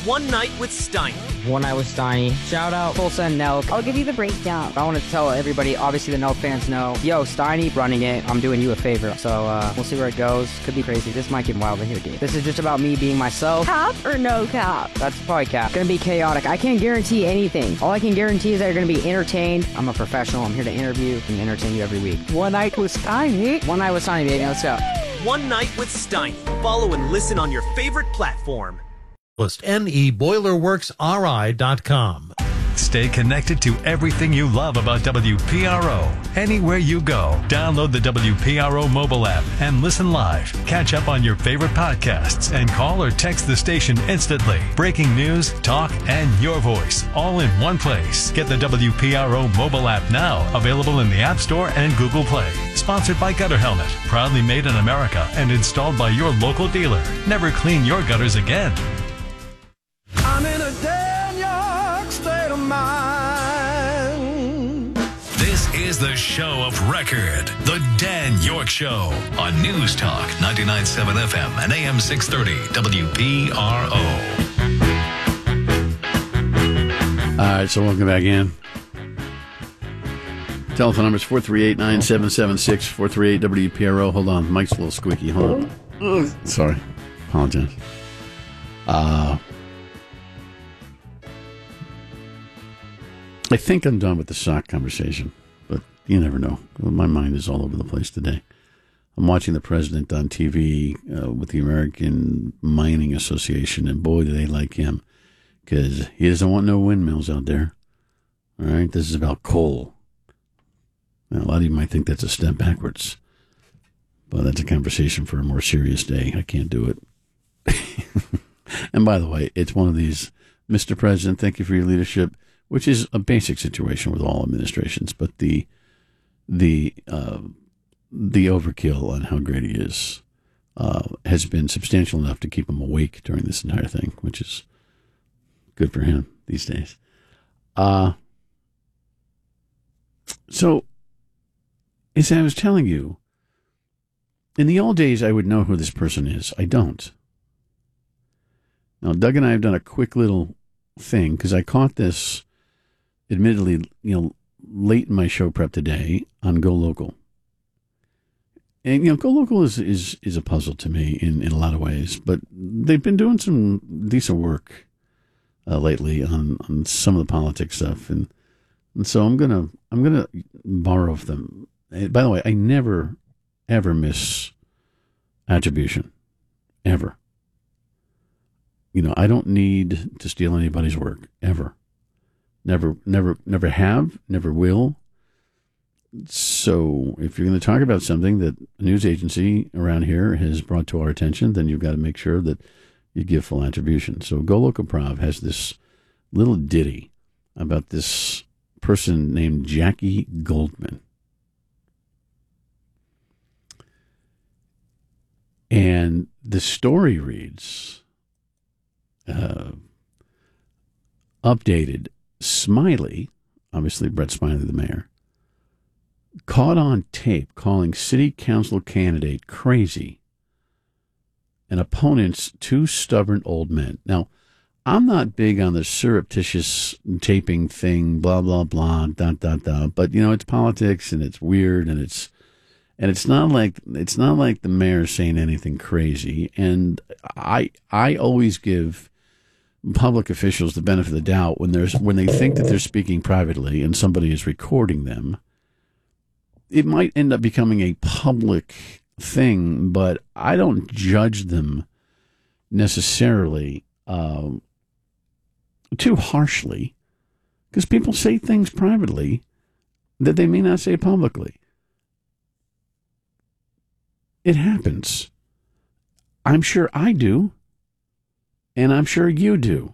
One Night with Steiny. One Night with Steiny. Shout out Full Send Nelk. I'll give you the breakdown. I want to tell everybody, obviously the Nelk fans know, yo, Steiny running it, I'm doing you a favor. So we'll see where it goes. Could be crazy. This might get wild in here, dude. This is just about me being myself. Cap or no cap? That's probably cap. Gonna be chaotic. I can't guarantee anything. All I can guarantee is that you're gonna be entertained. I'm a professional. I'm here to interview and entertain you every week. One Night with Steiny. One Night with Steiny, baby. Let's go. One Night with Steiny. Follow and listen on your favorite platform. NEBoilerworksRI.com. Stay connected to everything you love about WPRO. Anywhere you go, download the WPRO mobile app and listen live. Catch up on your favorite podcasts and call or text the station instantly. Breaking news, talk, and your voice all in one place. Get the WPRO mobile app now, available in the App Store and Google Play. Sponsored by Gutter Helmet, proudly made in America and installed by your local dealer. Never clean your gutters again. I'm in a damn York state of mind. This is the show of record, The Dan York Show, on News Talk 99.7 FM and AM 630 WPRO. All right, so welcome back in. Telephone number is 438-9776, 438-WPRO. Hold on, mic's a little squeaky. Hold on. Sorry. Apologize. I think I'm done with the sock conversation, but you never know. My mind is all over the place today. I'm watching the president on TV with the American Mining Association, and boy, do they like him, because he doesn't want no windmills out there. All right, this is about coal. Now, a lot of you might think that's a step backwards, but that's a conversation for a more serious day. I can't do it. And by the way, it's one of these, Mr. President, thank you for your leadership, which is a basic situation with all administrations, but the overkill on how great he is has been substantial enough to keep him awake during this entire thing, which is good for him these days. So, as I was telling you, in the old days, I would know who this person is. I don't. Now, Doug and I have done a quick little thing, because I caught this, admittedly, late in my show prep today on Go Local. And, Go Local is a puzzle to me in a lot of ways, but they've been doing some decent work lately on some of the politics stuff, and so I'm gonna borrow them. By the way, I never ever miss attribution, ever. I don't need to steal anybody's work, ever. Never have, never will. So if you're going to talk about something that a news agency around here has brought to our attention, then you've got to make sure that you give full attribution. So Go Local Prov has this little ditty about this person named Jackie Goldman. And the story reads, updated, Smiley, obviously Brett Smiley, the mayor, caught on tape calling city council candidate crazy and opponents two stubborn old men. Now, I'm not big on the surreptitious taping thing, blah, blah, blah, but, it's politics and it's weird and it's not like the mayor saying anything crazy. And I always give public officials the benefit of the doubt when they think that they're speaking privately and somebody is recording them. It might end up becoming a public thing, but I don't judge them necessarily too harshly, because people say things privately that they may not say publicly. It happens. I'm sure I do, and I'm sure you do.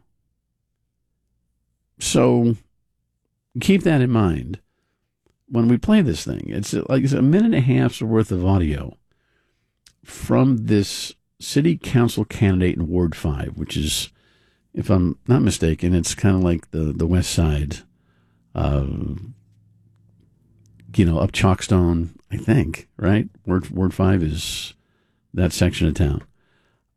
So keep that in mind when we play this thing. It's like a minute and a half's worth of audio from this city council candidate in Ward 5, which is, if I'm not mistaken, it's kind of like the west side, up Chalkstone, I think, right? Ward 5 is that section of town.